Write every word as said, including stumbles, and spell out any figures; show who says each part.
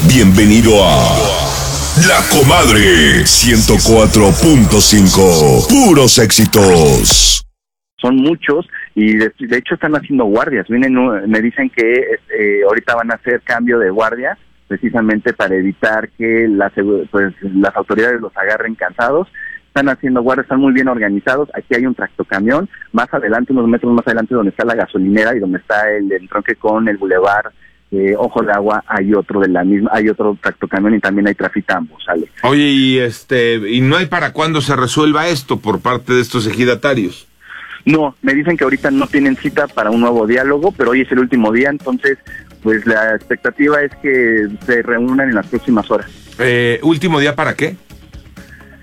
Speaker 1: Bienvenido a La Comadre ciento cuatro punto cinco. Puros éxitos.
Speaker 2: Son muchos y de, de hecho están haciendo guardias. Vienen, me dicen que eh, ahorita van a hacer cambio de guardia precisamente para evitar que las, pues, las autoridades los agarren cansados. Están haciendo guardias, están muy bien organizados. Aquí hay un tractocamión, más adelante, unos metros más adelante, donde está la gasolinera y donde está el entronque con el bulevar eh, Ojo de Agua, hay otro de la misma, hay otro tractocamión y también hay traficambos, ¿sale?
Speaker 3: Oye, y este, ¿y no hay para cuándo se resuelva esto por parte de estos ejidatarios?
Speaker 2: No, me dicen que ahorita no tienen cita para un nuevo diálogo, pero hoy es el último día, entonces, pues la expectativa es que se reúnan en las próximas horas.
Speaker 3: Eh, ¿Último día para qué?